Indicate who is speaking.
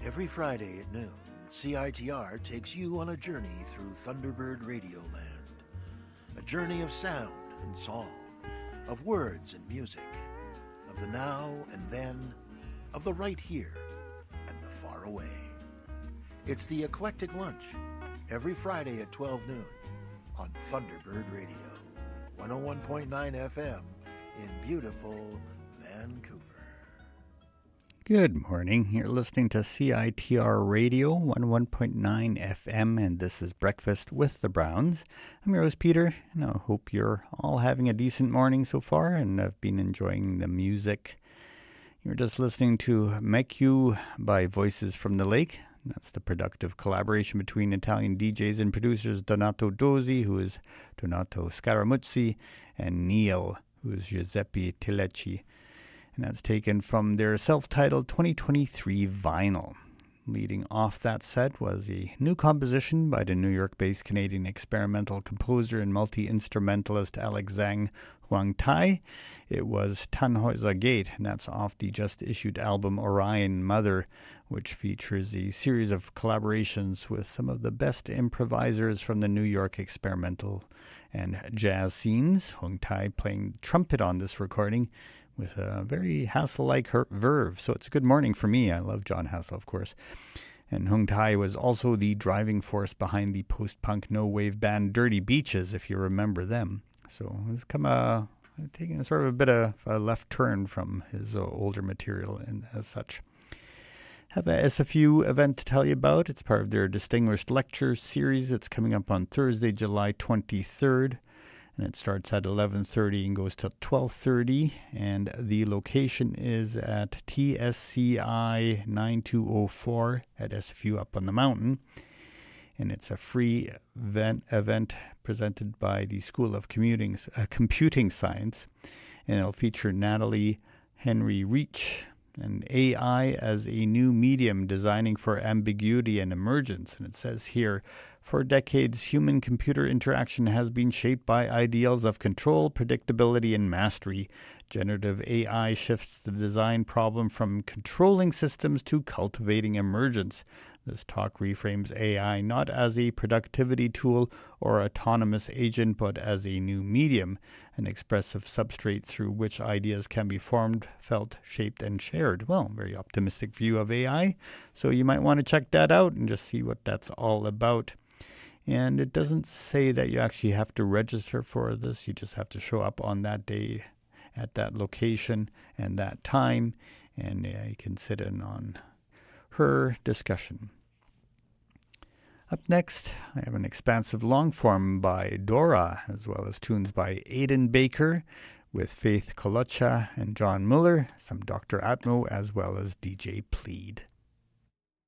Speaker 1: Every Friday at noon, CITR takes you on a journey through Thunderbird Radioland. A journey of sound and song, of words and music, of the now and then, of the right here and the far away. It's the Eclectic Lunch, every Friday at 12 noon on Thunderbird Radio, 101.9 FM in beautiful Vancouver.
Speaker 2: Good morning. You're listening to CITR Radio, 101.9 FM, and this is Breakfast with the Browns. I'm your host, Peter, and I hope you're all having a decent morning so far and have been enjoying the music. You're just listening to Make You by Voices from the Lake. That's the productive collaboration between Italian DJs and producers Donato Dozzi, who is Donato Scaramuzzi, and Neil, who is Giuseppe Tilecci. And that's taken from their self-titled 2023 vinyl. Leading off that set was a new composition by the New York-based Canadian experimental composer and multi-instrumentalist Alex Zhang Huang Tai. It was Tannhäuser Gate, and that's off the just-issued album Orion Mother, which features a series of collaborations with some of the best improvisers from the New York experimental and jazz scenes. Huang Tai playing trumpet on this recording, with a very Hassel-like verve. So it's a good morning for me. I love John Hassel, of course. And Huang Tai was also the driving force behind the post-punk no-wave band Dirty Beaches, if you remember them. So it's taking sort of a bit of a left turn from his older material and as such. Have a SFU event to tell you about. It's part of their Distinguished Lecture Series. It's coming up on Thursday, July 23rd. And it starts at 11:30 and goes till 12:30. And the location is at TSCI 9204 at SFU up on the mountain. And it's a free event presented by the School of Computing Science. And it'll feature Natalie Henry Reach and AI as a new medium designing for ambiguity and emergence. And it says here, for decades, human-computer interaction has been shaped by ideals of control, predictability, and mastery. Generative AI shifts the design problem from controlling systems to cultivating emergence. This talk reframes AI not as a productivity tool or autonomous agent, but as a new medium, an expressive substrate through which ideas can be formed, felt, shaped, and shared. Well, very optimistic view of AI. So you might want to check that out and just see what that's all about. And it doesn't say that you actually have to register for this. You just have to show up on that day at that location and that time, and you can sit in on her discussion. Up next, I have an expansive long form by Dora, as well as tunes by Aidan Baker, with Faith Colocha and John Muller, some Dr. Atmo, as well as DJ Plead.